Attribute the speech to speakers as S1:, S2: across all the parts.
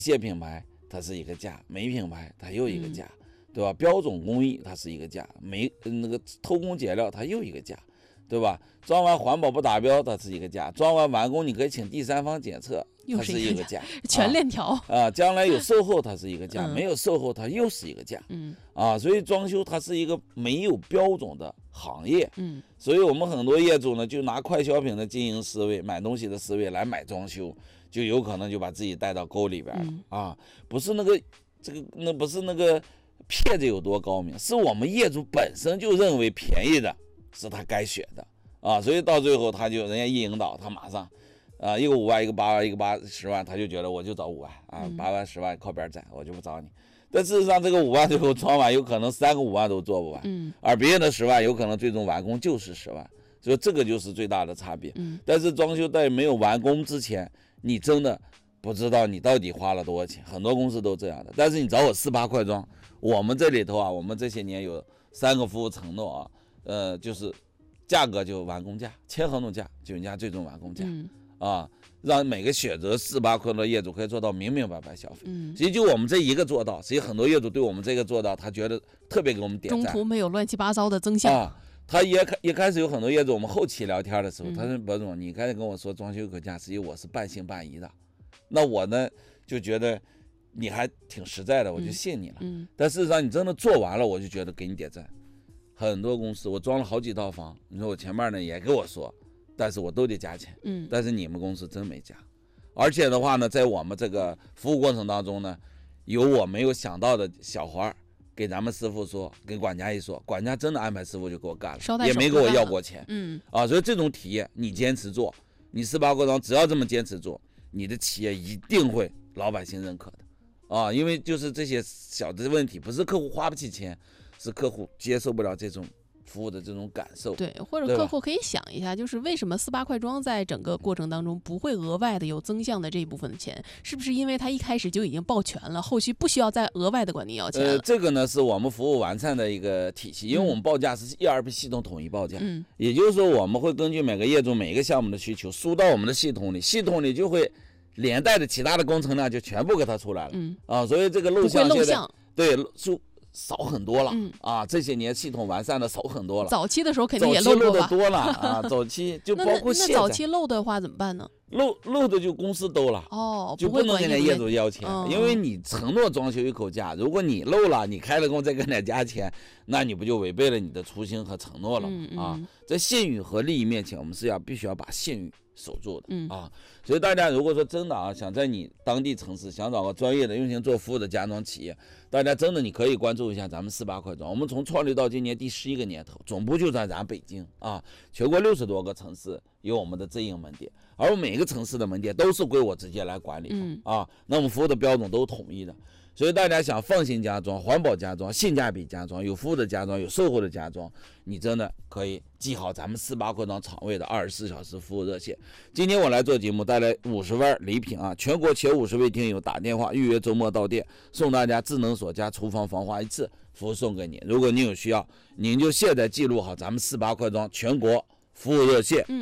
S1: 械品牌它是一个价，没品牌它又一个价，对吧？标准工艺它是一个价，那个偷工减料它又一个价，对吧？装完环保不达标它是一个价，装完完工你可以请第三方检测，它是一个价，
S2: 全链条
S1: 将来有售后它是一个价，没有售后它又是一个价，所以装修它是一个没有标准的行业，所以我们很多业主呢就拿快消品的经营思维、买东西的思维来买装修，就有可能就把自己带到沟里边了不是不是那个骗子有多高明，是我们业主本身就认为便宜的是他该选的所以到最后他就人家一引导，他马上一个5万，一个8万，一个10万，他就觉得我就找5万8万10万靠边站，我就不找你。但事实上这个5万最后装完有可能3个5万都做不完，而别人的10万有可能最终完工就是10万，所以这个就是最大的差别。但是装修在没有完工之前，你真的不知道你到底花了多少钱，很多公司都这样的。但是你找我48快装，我们这里头我们这些年有3个服务承诺就是价格就完工价，签合同价就人家最终完工价让每个选择48快的业主可以做到明明白白消费。其实就我们这一个做到，其实很多业主对我们这个做到，他觉得特别给我们点赞，
S2: 中途没有乱七八糟的增项
S1: 他也开始有很多业主，我们后期聊天的时候，他说博总，你开始跟我说装修可价，实际我是半信半疑的。那我呢就觉得你还挺实在的，我就信你了。但事实上你真的做完了，我就觉得给你点赞。很多公司我装了好几套房，你说我前面呢也跟我说，但是我都得加钱。但是你们公司真没加。而且的话呢，在我们这个服务过程当中呢，有我没有想到的小花给咱们师傅说，给管家一说，管家真的安排师傅就给我干了，也没给我要过钱。所以这种体验你坚持做，你48快装只要这么坚持做，你的企业一定会老百姓认可的因为就是这些小的问题，不是客户花不起钱，是客户接受不了这种服务的这种感受。
S2: 对，或者客户可以想一下，就是为什么48快装在整个过程当中不会额外的有增项的这一部分的钱，是不是因为他一开始就已经报全了，后续不需要再额外的管您要钱了？
S1: 这个呢是我们服务完善的一个体系，因为我们报价是 ERP 系统统一报价，也就是说我们会根据每个业主每一个项目的需求输到我们的系统里，系统里就会连带的其他的工程量就全部给它出来了所以这个漏项现在对少很多了这些年系统完善的少很多了。
S2: 早期的时候肯定也漏
S1: 的多了早期就包括现在
S2: 那早期漏的话怎么办呢？
S1: 漏的就公司兜了就不能跟人家业主要钱因为你承诺装修一口价，如果你漏了，你开了工再跟人家加钱，那你不就违背了你的初心和承诺了在信誉和利益面前，我们是必须要把信誉守住的所以大家如果说真的想在你当地城市想找个专业的用心做服务的家装企业，大家真的你可以关注一下咱们48快装。我们从创立到今年第11个年头，总部就在咱北京全国60多个城市有我们的直营门店，而每个城市的门店都是归我直接来管理那我们服务的标准都统一的。所以大家想放心家装、环保家装、性价比家装、有服务的家装、有售后的家装，你真的可以记好咱们48快装厂位的24小时服务热线。今天我来做节目带来50份礼品全国前50位听友打电话预约周末到店，送大家智能锁加厨房防滑一次，服务送给您。如果您有需要，您就现在记录好咱们48快装全国服务热线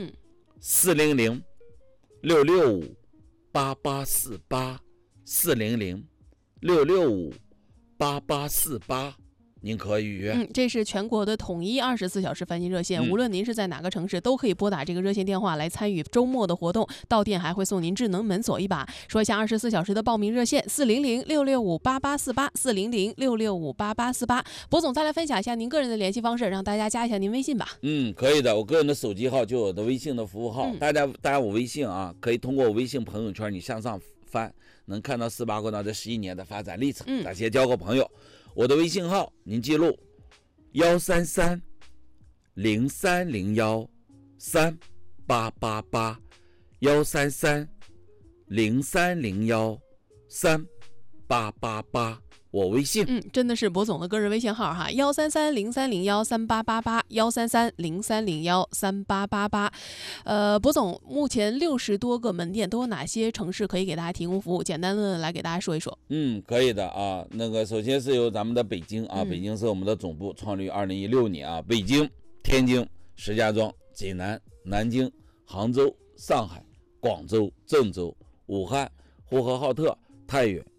S1: 400-665-8848 400-665-8848，您可以预约。
S2: 这是全国的统一24小时翻新热线，无论您是在哪个城市，都可以拨打这个热线电话来参与周末的活动。到店还会送您智能门锁一把。说一下24小时的报名热线：400-665-8848 400-665-8848。博总再来分享一下您个人的联系方式，让大家加一下您微信吧。
S1: 可以的，我个人的手机号就我的微信的服务号，大家我微信可以通过我微信朋友圈你向上翻，能看到48快装这11年的发展历程，感谢交个朋友。我的微信号您记录133-0301-3888 133-0301-3888，我微信
S2: 真的是博总的个人微信号133-0301-3888 133-0301-3888。博总目前60多个门店都有哪些城市可以给大家提供服务？简单的来给大家说一说。
S1: 可以的那个首先是由咱们的北京北京是我们的总部，创立于2016年北京、天津、石家庄、济南、南京、杭州、上海、广州、郑州、武汉、呼和浩特、 太远。